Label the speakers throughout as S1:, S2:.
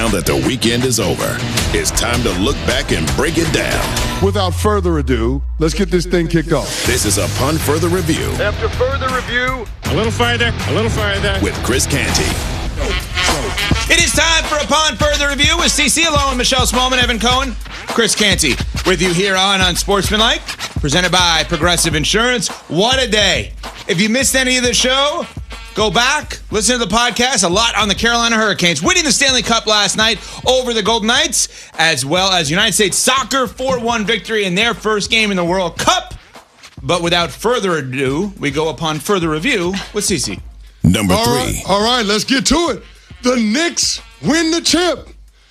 S1: now that the weekend is over, it's time to look back and break it down.
S2: Without further ado, let's get this thing kicked off.
S1: This is Upon Further Review.
S3: After further review,
S4: a little farther.
S1: With Chris Canty.
S5: It is time for Upon Further Review with CC, along with Michelle Smallman, Evan Cohen, Chris Canty, with you here on Unsportsmanlike, presented by Progressive Insurance. What a day. If you missed any of the show, go back, listen to the podcast. A lot on the Carolina Hurricanes winning the Stanley Cup last night over the Golden Knights, as well as United States Soccer 4-1 victory in their first game in the World Cup. But without further ado, we go upon further review with CC.
S1: Number 3.
S2: All right, let's get to it. The Knicks win the chip.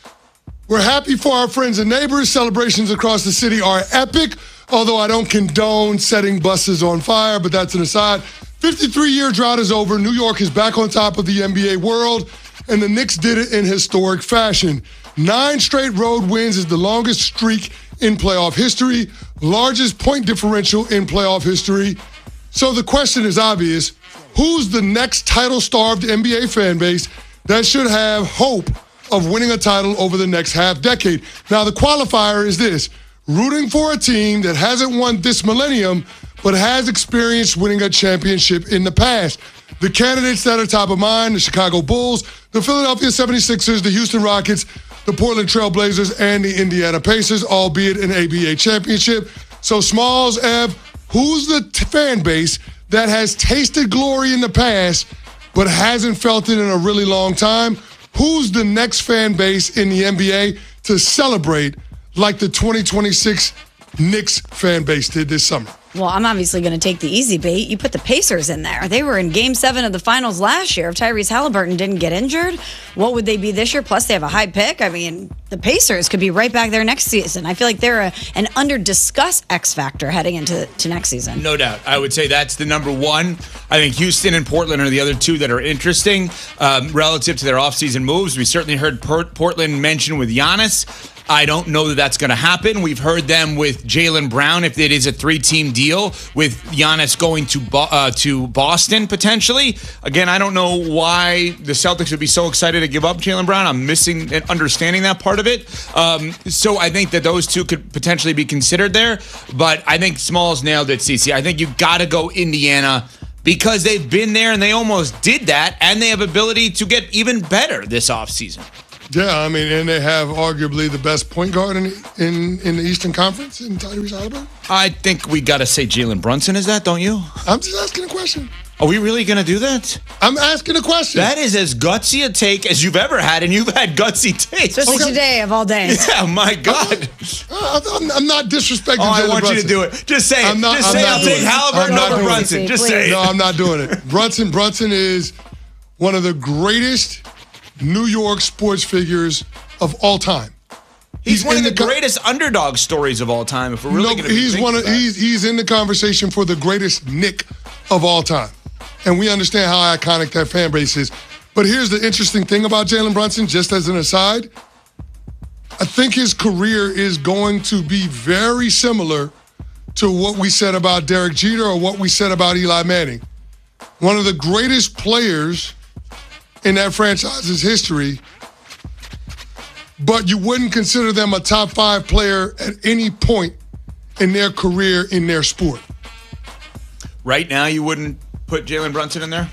S2: We're happy for our friends and neighbors. Celebrations across the city are epic, although I don't condone setting buses on fire, but that's an aside. 53-year drought is over. New York is back on top of the NBA world, and the Knicks did it in historic fashion. 9 straight road wins is the longest streak in playoff history, largest point differential in playoff history. So the question is obvious. Who's the next title-starved NBA fan base that should have hope of winning a title over the next half decade? Now, the qualifier is this: rooting for a team that hasn't won this millennium but has experienced winning a championship in the past. The candidates that are top of mind: the Chicago Bulls, the Philadelphia 76ers, the Houston Rockets, the Portland Trail Blazers, and the Indiana Pacers, albeit an ABA championship. So, Smalls, Ev, who's the fan base that has tasted glory in the past but hasn't felt it in a really long time? Who's the next fan base in the NBA to celebrate like the 2026 Knicks fan base did this summer?
S6: Well, I'm obviously going to take the easy bait. You put the Pacers in there. They were in Game 7 of the finals last year. If Tyrese Halliburton didn't get injured, what would they be this year? Plus, they have a high pick. I mean, the Pacers could be right back there next season. I feel like they're an under-discussed X factor heading into next season.
S5: No doubt. I would say that's the number one. I think Houston and Portland are the other two that are interesting relative to their offseason moves. We certainly heard Portland mentioned with Giannis. I don't know that that's going to happen. We've heard them with Jaylen Brown, if it is a 3-team deal, with Giannis going to Boston potentially. Again, I don't know why the Celtics would be so excited to give up Jaylen Brown. I'm missing and understanding that part of it. So I think that those two could potentially be considered there. But I think Smalls nailed it, CC. I think you got to go Indiana, because they've been there and they almost did that, and they have ability to get even better this offseason.
S2: Yeah, I mean, and they have arguably the best point guard in the Eastern Conference in Tyrese Halliburton.
S5: I think we got to say Jalen Brunson is that, don't you?
S2: I'm just asking a question.
S5: Are we really going to do that?
S2: I'm asking a question.
S5: That is as gutsy a take as you've ever had, and you've had gutsy takes.
S6: Especially today of all days.
S5: Yeah, my God.
S2: I'm not disrespecting Jalen Brunson.
S5: I want you to do it. Just say it. Just say I'll take Halliburton over Brunson. Just say it.
S2: No, I'm not doing it. Brunson is one of the greatest New York sports figures of all time.
S5: He's one of the greatest underdog stories of all time. If we're really going to be
S2: he's in the conversation for the greatest Knick of all time, and we understand how iconic that fan base is. But here's the interesting thing about Jalen Brunson, just as an aside. I think his career is going to be very similar to what we said about Derek Jeter or what we said about Eli Manning. One of the greatest players in that franchise's history, but you wouldn't consider them a top 5 player at any point in their career in their sport.
S5: Right now, you wouldn't put Jalen Brunson in there?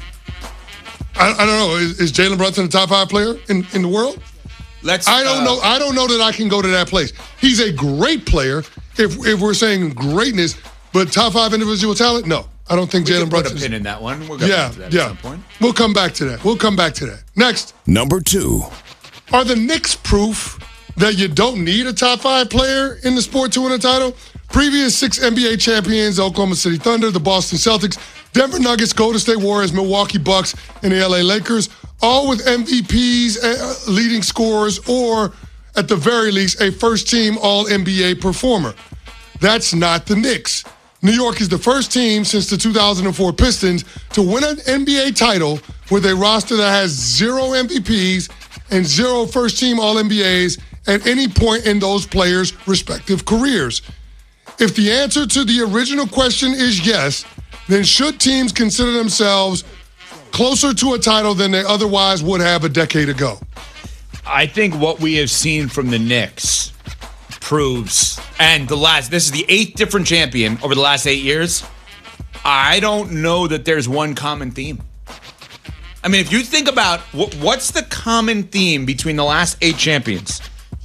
S2: I don't know. Is Jalen Brunson a top 5 player in the world? I don't know. I don't know that I can go to that place. He's a great player if we're saying greatness, but top 5 individual talent, no. I don't think Jalen Brunson.
S5: Put a pin in that one. We'll get back to that at some point.
S2: We'll come back to that. Next.
S1: Number 2.
S2: Are the Knicks proof that you don't need a top 5 player in the sport to win a title? Previous 6 NBA champions: Oklahoma City Thunder, the Boston Celtics, Denver Nuggets, Golden State Warriors, Milwaukee Bucks, and the LA Lakers, all with MVPs, leading scorers, or at the very least, a first-team All-NBA performer. That's not the Knicks. New York is the first team since the 2004 Pistons to win an NBA title with a roster that has 0 MVPs and 0 first-team All-NBAs at any point in those players' respective careers. If the answer to the original question is yes, then should teams consider themselves closer to a title than they otherwise would have a decade ago?
S5: I think what we have seen from the Knicks proves, and this is the 8th different champion over the last 8 years. I don't know that there's one common theme. I mean, if you think about what's the common theme between the last 8 champions?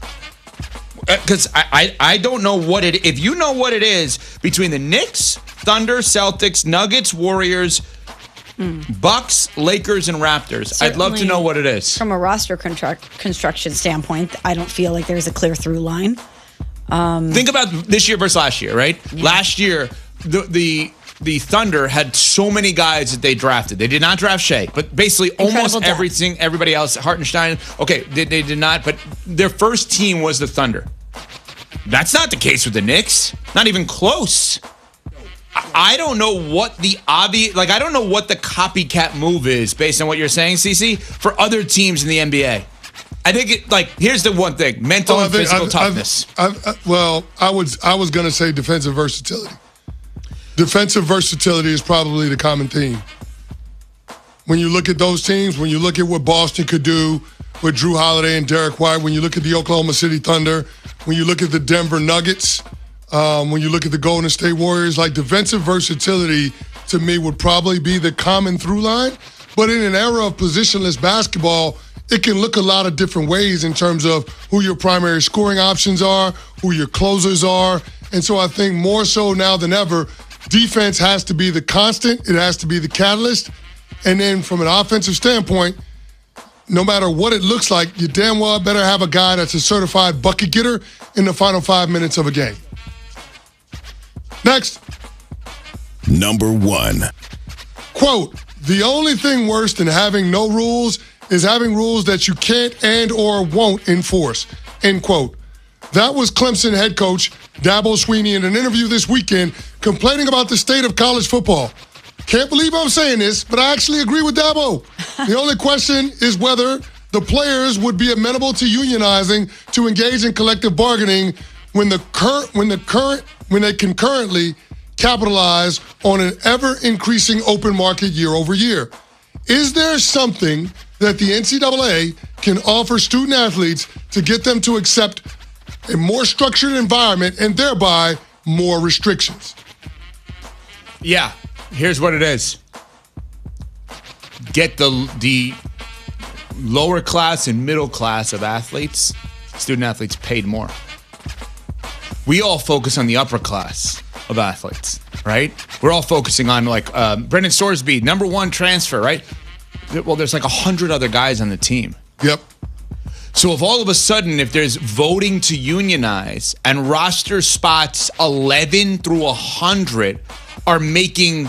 S5: Because I don't know what it. If you know what it is between the Knicks, Thunder, Celtics, Nuggets, Warriors, Bucks, Lakers, and Raptors, I'd love to know what it is.
S6: From a roster construction standpoint, I don't feel like there's a clear through line.
S5: Think about this year versus last year, right? Yeah. Last year, the Thunder had so many guys that they drafted. They did not draft Shea, but basically almost everybody else, Hartenstein, okay, they did not, but their first team was the Thunder. That's not the case with the Knicks. Not even close. I don't know what the obvious, I don't know what the copycat move is based on what you're saying, CC, for other teams in the NBA. I think here's the one thing: mental and physical toughness.
S2: I was going to say defensive versatility. Defensive versatility is probably the common theme. When you look at those teams, when you look at what Boston could do with Drew Holiday and Derek White, when you look at the Oklahoma City Thunder, when you look at the Denver Nuggets, when you look at the Golden State Warriors, defensive versatility to me would probably be the common through line. But in an era of positionless basketball, it can look a lot of different ways in terms of who your primary scoring options are, who your closers are. And so I think more so now than ever, defense has to be the constant. It has to be the catalyst. And then from an offensive standpoint, no matter what it looks like, you damn well better have a guy that's a certified bucket getter in the final 5 minutes of a game. Next.
S1: Number 1.
S2: Quote, "The only thing worse than having no rules is having rules that you can't and or won't enforce." End quote. That was Clemson head coach Dabo Swinney in an interview this weekend complaining about the state of college football. Can't believe I'm saying this, but I actually agree with Dabo. The only question is whether the players would be amenable to unionizing to engage in collective bargaining when they can currently capitalize on an ever-increasing open market year over year. Is there something that the NCAA can offer student athletes to get them to accept a more structured environment and thereby more restrictions?
S5: Yeah, here's what it is. Get the lower class and middle class of athletes, student athletes, paid more. We all focus on the upper class of athletes, right? We're all focusing on Brendan Sorsby, number 1 transfer, right? Well, there's 100 other guys on the team.
S2: Yep.
S5: So if all of a sudden, if there's voting to unionize and roster spots 11 through 100 are making